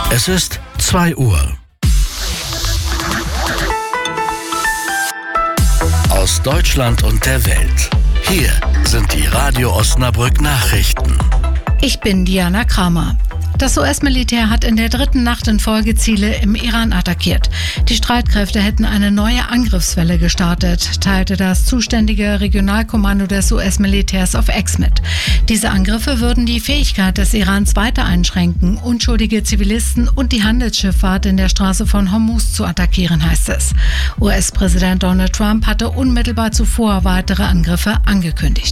Es ist 2 Uhr. Aus Deutschland und der Welt. Hier sind die Radio Osnabrück Nachrichten. Ich bin Diana Kramer. Das US-Militär hat in der 3. Nacht in Folge Ziele im Iran attackiert. Die Streitkräfte hätten eine neue Angriffswelle gestartet, teilte das zuständige Regionalkommando des US-Militärs auf X mit. Diese Angriffe würden die Fähigkeit des Irans weiter einschränken, unschuldige Zivilisten und die Handelsschifffahrt in der Straße von Hormuz zu attackieren, heißt es. US-Präsident Donald Trump hatte unmittelbar zuvor weitere Angriffe angekündigt.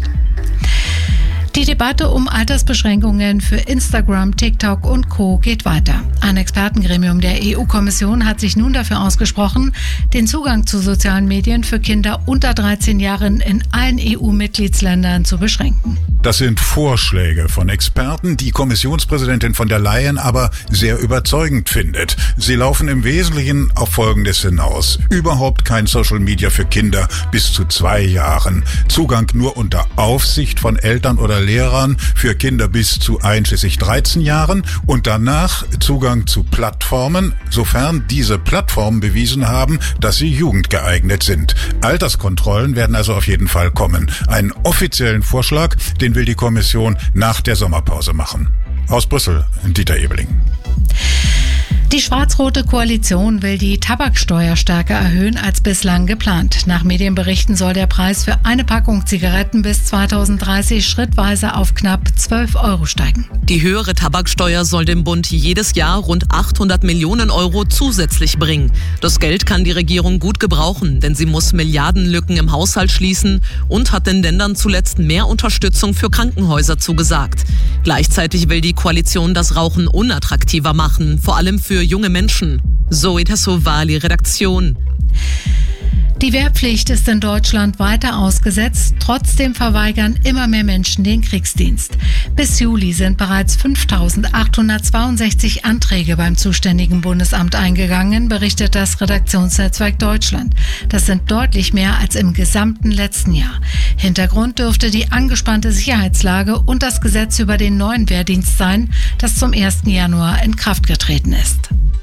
Die Debatte um Altersbeschränkungen für Instagram, TikTok und Co. geht weiter. Ein Expertengremium der EU-Kommission hat sich nun dafür ausgesprochen, den Zugang zu sozialen Medien für Kinder unter 13 Jahren in allen EU-Mitgliedsländern zu beschränken. Das sind Vorschläge von Experten, die Kommissionspräsidentin von der Leyen aber sehr überzeugend findet. Sie laufen im Wesentlichen auf Folgendes hinaus. Überhaupt kein Social Media für Kinder bis zu 2 Jahren. Zugang nur unter Aufsicht von Eltern oder Lehrern für Kinder bis zu einschließlich 13 Jahren und danach Zugang zu Plattformen, sofern diese Plattformen bewiesen haben, dass sie jugendgeeignet sind. Alterskontrollen werden also auf jeden Fall kommen. Einen offiziellen Vorschlag, den will die Kommission nach der Sommerpause machen. Aus Brüssel, Dieter Ebeling. Die schwarz-rote Koalition will die Tabaksteuer stärker erhöhen als bislang geplant. Nach Medienberichten soll der Preis für eine Packung Zigaretten bis 2030 schrittweise auf knapp 12 Euro steigen. Die höhere Tabaksteuer soll dem Bund jedes Jahr rund 800 Millionen Euro zusätzlich bringen. Das Geld kann die Regierung gut gebrauchen, denn sie muss Milliardenlücken im Haushalt schließen und hat den Ländern zuletzt mehr Unterstützung für Krankenhäuser zugesagt. Gleichzeitig will die Koalition das Rauchen unattraktiver machen, vor allem für junge Menschen. Zoe Tassovali, Redaktion. Die Wehrpflicht ist in Deutschland weiter ausgesetzt. Trotzdem verweigern immer mehr Menschen den Kriegsdienst. Bis Juli sind bereits 5.862 Anträge beim zuständigen Bundesamt eingegangen, berichtet das Redaktionsnetzwerk Deutschland. Das sind deutlich mehr als im gesamten letzten Jahr. Hintergrund dürfte die angespannte Sicherheitslage und das Gesetz über den neuen Wehrdienst sein, das zum 1. Januar in Kraft getreten ist.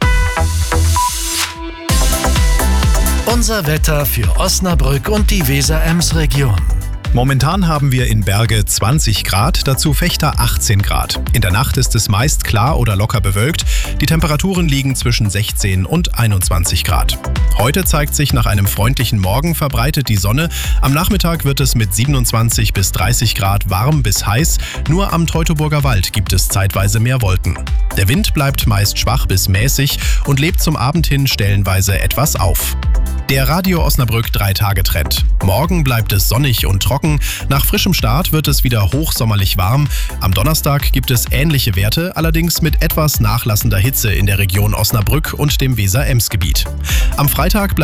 Unser Wetter für Osnabrück und die Weser-Ems-Region. Momentan haben wir in Berge 20 Grad, dazu Vechta 18 Grad. In der Nacht ist es meist klar oder locker bewölkt. Die Temperaturen liegen zwischen 16 und 21 Grad. Heute zeigt sich nach einem freundlichen Morgen verbreitet die Sonne. Am Nachmittag wird es mit 27 bis 30 Grad warm bis heiß. Nur am Teutoburger Wald gibt es zeitweise mehr Wolken. Der Wind bleibt meist schwach bis mäßig und lebt zum Abend hin stellenweise etwas auf. Der Radio Osnabrück 3-Tage-Trend. Morgen bleibt es sonnig und trocken. Nach frischem Start wird es wieder hochsommerlich warm. Am Donnerstag gibt es ähnliche Werte, allerdings mit etwas nachlassender Hitze in der Region Osnabrück und dem Weser-Ems-Gebiet. Am Freitag bleibt